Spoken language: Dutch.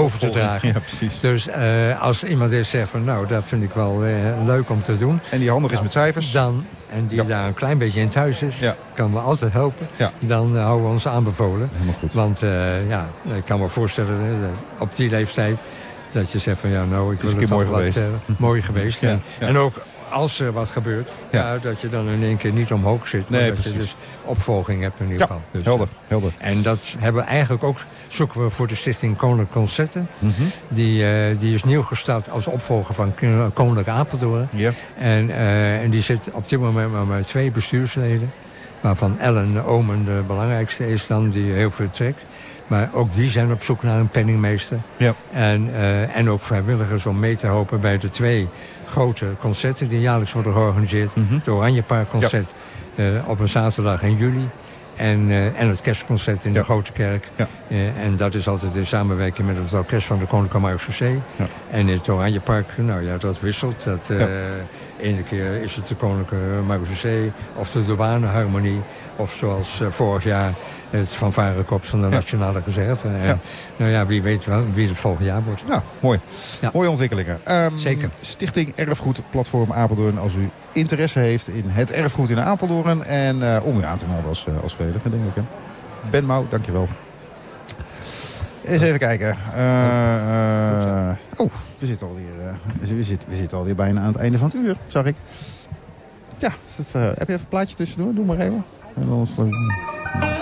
over te dragen. Ja, precies. Dus als iemand eens zegt van nou, dat vind ik wel leuk om te doen. En die handig is met cijfers. En die daar een klein beetje in thuis is, kan me altijd helpen. Ja. Dan houden we ons aanbevolen. Helemaal goed. Want ik kan me voorstellen, op die leeftijd, dat je zegt van ja, nou, ik wil het mooi toch geweest. wat mooi geweest. Ja. En ook als er wat gebeurt, dat je dan in één keer niet omhoog zit. Maar dat je dus opvolging hebt in ieder geval. Dus, helder. En dat hebben we eigenlijk ook, zoeken we voor de Stichting Koninklijke Concerten. Die is nieuw gestart als opvolger van Koninklijk Apeldoorn. Ja. En die zit op dit moment maar met 2 bestuursleden. Waarvan Ellen Omen de belangrijkste is dan, die heel veel trekt. Maar ook die zijn op zoek naar een penningmeester. Ja. En ook vrijwilligers om mee te helpen bij de 2 grote concerten die jaarlijks worden georganiseerd. Het Oranjepaardconcert op een zaterdag in juli. En het kerstconcert in de Grote Kerk. Ja. En dat is altijd in samenwerking met het orkest van de Koninklijke Marechaussee. Ja. En in het Oranjepark, nou ja, dat wisselt. Ene keer is het de Koninklijke Marechaussee of de douaneharmonie. Of zoals vorig jaar het fanfarekorps van de Nationale Reserve. En nou ja, wie weet wel wie het volgend jaar wordt. Ja, mooi. Ja. Mooie ontwikkelingen. Zeker. Stichting Erfgoed Platform Apeldoorn. Als u interesse heeft in het erfgoed in Apeldoorn. En om u aan te melden als vrijwilliger, denk ik. Hè. Ben Mouw, dankjewel. Eens even kijken. We zitten alweer bijna aan het einde van het uur, zag ik. Ja, heb je even een plaatje tussendoor? Doe maar even. En dan